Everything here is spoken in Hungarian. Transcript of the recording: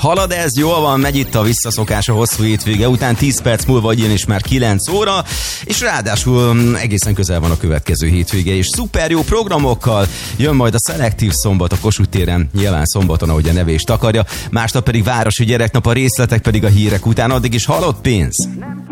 Halad ez, jól van, megy itt a visszaszokás a hosszú hétvége után, 10 perc múlva is már 9 óra, és ráadásul egészen közel van a következő hétvége, és szuper jó programokkal jön majd a Szelektív Szombat a Kossuth téren, nyilván szombaton, ahogy a neve is takarja, másnap pedig Városi Gyereknap, a részletek pedig a hírek után, addig is halott pénz.